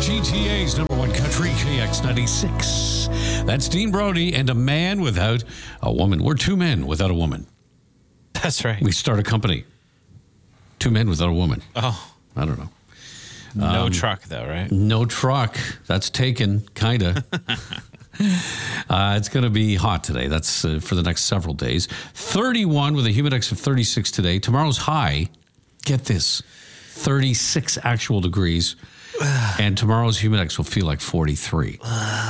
GTA's number one country, KX96. That's Dean Brody and a man without a woman. We're two men without a woman. That's right. We start a company. Two men without a woman. Oh. I don't know. No truck, though, right? No truck. That's taken, kind of. It's going to be hot today. That's for the next several days. 31 with a humidex of 36 today. Tomorrow's high, get this, 36 actual degrees. And tomorrow's humidex will feel like 43.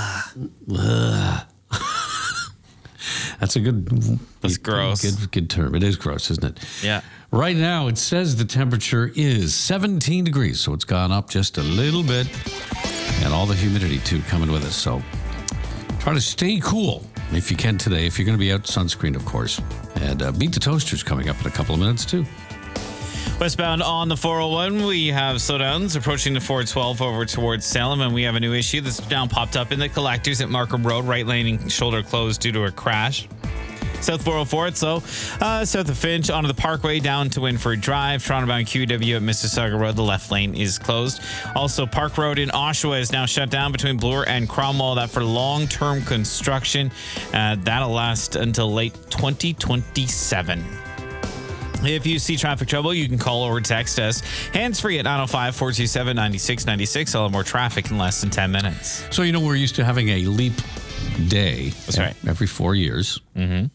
That's a good... That's gross. Good term. It is gross, isn't it? Yeah. Right now, it says the temperature is 17 degrees, so it's gone up just a little bit. And all the humidity, too, coming with us. So try to stay cool if you can today. If you're going to be out, sunscreen, of course. And Beat the Toaster's coming up in a couple of minutes, too. Westbound on the 401, we have slowdowns approaching the 412 over towards Salem, and we have a new issue that's now popped up in the collectors at Markham Road. Right lane shoulder closed due to a crash. South 404, it's slow. South of Finch, onto the Parkway, down to Winford Drive. Toronto-bound QW at Mississauga Road, the left lane is closed. Also, Park Road in Oshawa is now shut down between Bloor and Cromwell. That for long-term construction. That'll last until late 2027. If you see traffic trouble, you can call or text us. Hands-free at 905-427-9696. I'll have more traffic in less than 10 minutes. So, we're used to having a leap day. That's right. Every 4 years. Mm-hmm.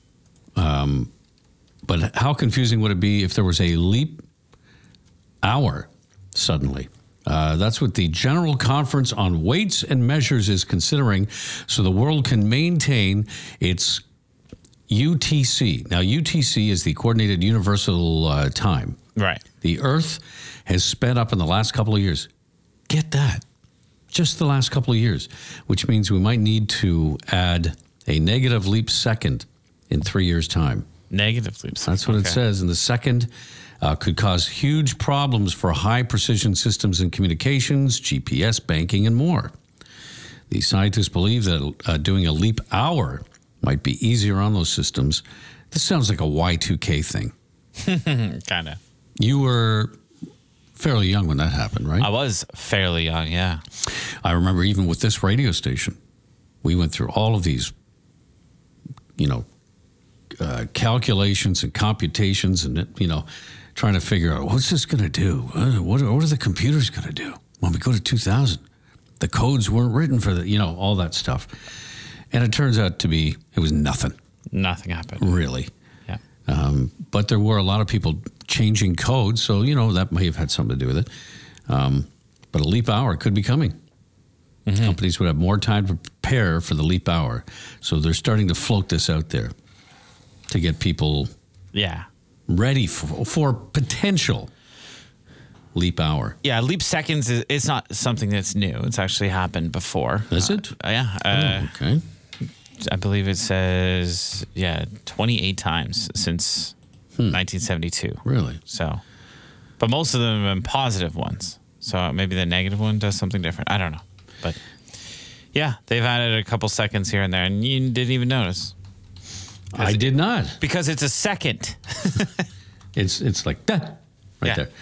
But how confusing would it be if there was a leap hour suddenly? That's what the General Conference on Weights and Measures is considering, so the world can maintain its UTC. Now, UTC is the Coordinated Universal Time. Right. The Earth has sped up in the last couple of years. Get that. Just the last couple of years, which means we might need to add a negative leap second in 3 years' time. Negative leap second. That's what it says. And the second could cause huge problems for high-precision systems in communications, GPS, banking, and more. The scientists believe that doing a leap hour might be easier on those systems. This sounds like a Y2K thing. Kind of. You were fairly young when that happened, right? I was fairly young, yeah. I remember even with this radio station, we went through all of these, calculations and computations and, trying to figure out what's this going to do? What are the computers going to do when we go to 2000? The codes weren't written for all that stuff. And it turns out to be, it was nothing. Nothing happened. Really. Yeah. But there were a lot of people changing codes, so, that may have had something to do with it. But a leap hour could be coming. Mm-hmm. Companies would have more time to prepare for the leap hour. So they're starting to float this out there to get people ready for potential leap hour. Yeah, leap seconds it's not something that's new. It's actually happened before. Is it? Yeah. Okay. I believe it says, 28 times since 1972. Really? So, but most of them have been positive ones. So maybe the negative one does something different. I don't know. But yeah, they've added a couple seconds here and there, and you didn't even notice. I did not. Because it's a second. It's like that right there.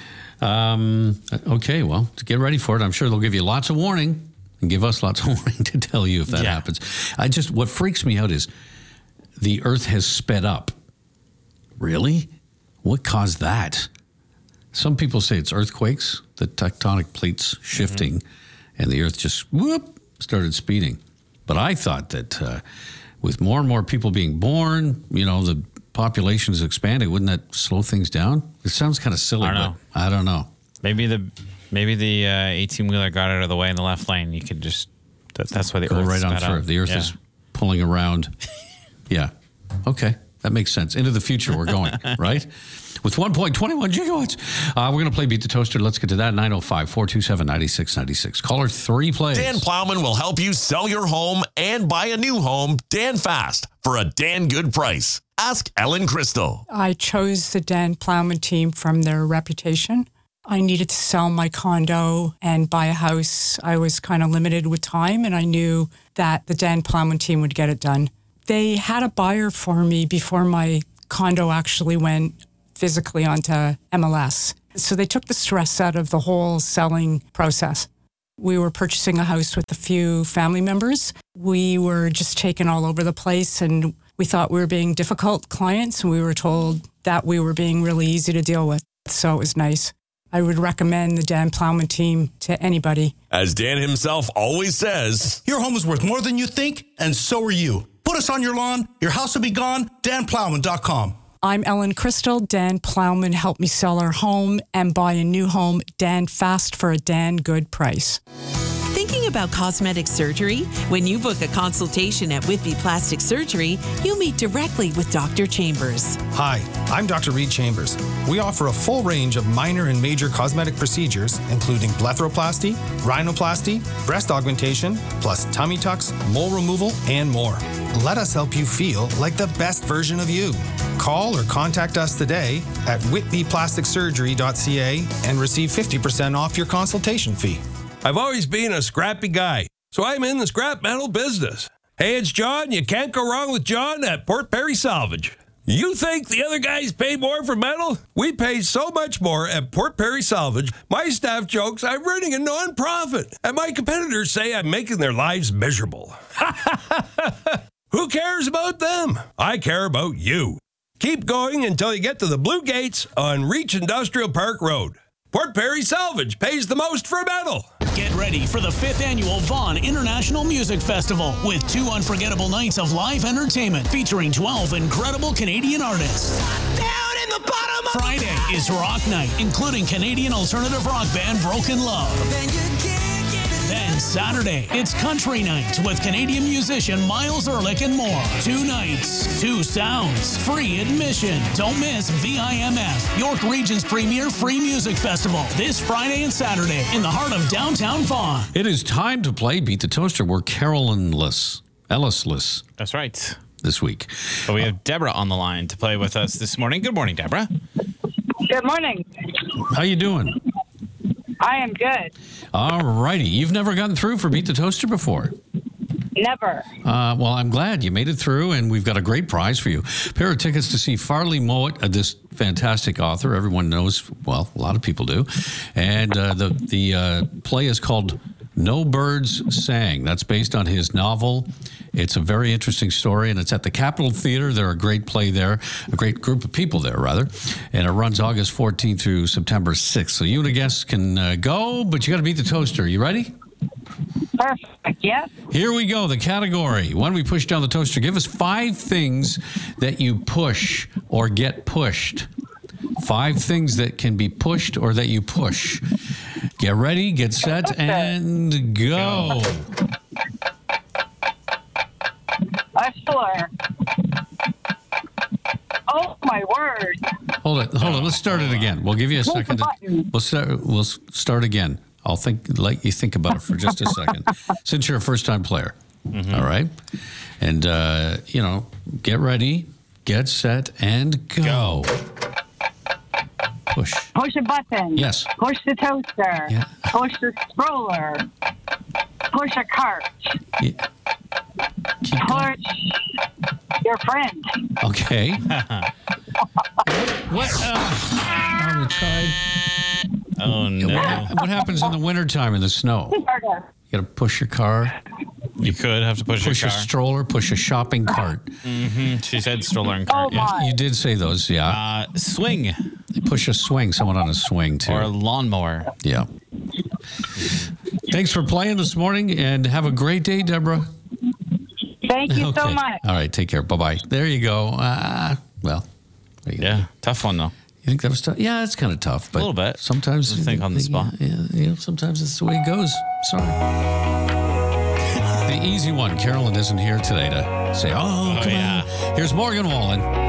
Okay, well, to get ready for it, I'm sure they'll give you lots of warning and give us lots of warning to tell you if that happens. What freaks me out is the Earth has sped up. Really? What caused that? Some people say it's earthquakes, the tectonic plates shifting, and the Earth just started speeding. But I thought that with more and more people being born, the population is expanding. Wouldn't that slow things down? It sounds kind of silly. I don't know. Maybe the 18-wheeler got out of the way in the left lane. You could just that's why the go Earth right on through. Up. The Earth is pulling around. Yeah. Okay. That makes sense. Into the future we're going, right? With 1.21 gigawatts. We're going to play Beat the Toaster. Let's get to that. 905-427-9696. Caller 3 plays. Dan Plowman will help you sell your home and buy a new home Dan fast for a Dan good price. Ask Ellen Crystal. I chose the Dan Plowman team from their reputation. I needed to sell my condo and buy a house. I was kind of limited with time, and I knew that the Dan Plowman team would get it done. They had a buyer for me before my condo actually went physically onto MLS. So they took the stress out of the whole selling process. We were purchasing a house with a few family members. We were just taken all over the place, and we thought we were being difficult clients, and we were told that we were being really easy to deal with. So it was nice. I would recommend the Dan Plowman team to anybody. As Dan himself always says, your home is worth more than you think, and so are you. Put us on your lawn, your house will be gone, danplowman.com. I'm Ellen Crystal. Dan Plowman helped me sell our home and buy a new home, Dan Fast, for a Dan good price. Thinking about cosmetic surgery? When you book a consultation at Whitby Plastic Surgery, you meet directly with Dr. Chambers. Hi, I'm Dr. Reed Chambers. We offer a full range of minor and major cosmetic procedures, including blepharoplasty, rhinoplasty, breast augmentation, plus tummy tucks, mole removal, and more. Let us help you feel like the best version of you. Call or contact us today at whitbyplasticsurgery.ca and receive 50% off your consultation fee. I've always been a scrappy guy, so I'm in the scrap metal business. Hey, it's John. You can't go wrong with John at Port Perry Salvage. You think the other guys pay more for metal? We pay so much more at Port Perry Salvage. My staff jokes I'm running a non-profit, and my competitors say I'm making their lives miserable. Who cares about them? I care about you. Keep going until you get to the Blue Gates on Reach Industrial Park Road. Port Perry Salvage pays the most for metal. Get ready for the 5th annual Vaughan International Music Festival with 2 unforgettable nights of live entertainment featuring 12 incredible Canadian artists. Down in the bottom. Friday is Rock Night, including Canadian alternative rock band Broken Love. Then Saturday, it's Country Night with Canadian musician Miles Ehrlich and more. 2 nights, 2 sounds, free admission. Don't miss VIMF, York Region's premier free music festival, this Friday and Saturday in the heart of downtown Vaughan. It is time to play Beat the Toaster. We're Carolyn Ellis That's right. this week. But we have Deborah on the line to play with us this morning. Good morning, Deborah. Good morning. How you doing? I am good. All righty. You've never gotten through for Beat the Toaster before? Never. Well, I'm glad you made it through, and we've got a great prize for you. A pair of tickets to see Farley Mowat, this fantastic author. Everyone knows, well, a lot of people do. And the play is called No Birds Sang. That's based on his novel. It's a very interesting story, and it's at the Capitol Theater. They're a great play there, a great group of people there, rather. And it runs August 14th through September 6th. So you and a guest can go, but you got to beat the toaster. You ready? Perfect, yes. Here we go, the category. When we push down the toaster, give us 5 things that you push or get pushed. 5 things that can be pushed or that you push. Get ready, get set, and go. A sure. Oh, my word. Hold it. Let's start it again. We'll give you a second. We'll start again. I'll let you think about it for just a second, since you're a first-time player. Mm-hmm. All right, and get ready, get set, and go. Push. Push a button. Yes. Push the toaster. Yeah. Push the stroller. Push a cart. Yeah. Push your friend. Okay. What? We tried. Oh, no. What happens in the wintertime in the snow? You got to push your car. You could have to push your car. Push a stroller, push a shopping cart. Mm-hmm. She said stroller and cart. Oh, my. You did say those, yeah. Swing. Push a swing, someone on a swing, too. Or a lawnmower. Yeah. Thanks for playing this morning, and have a great day, Deborah. Thank you so much. All right, take care. Bye-bye. There you go. Well. Yeah, tough one, though. You think that was tough? Yeah, it's kind of tough. But a little bit. Sometimes you think on the spot. Yeah, sometimes it's the way it goes. Sorry. The easy one. Carolyn isn't here today to say, come on. Here's Morgan Wallen.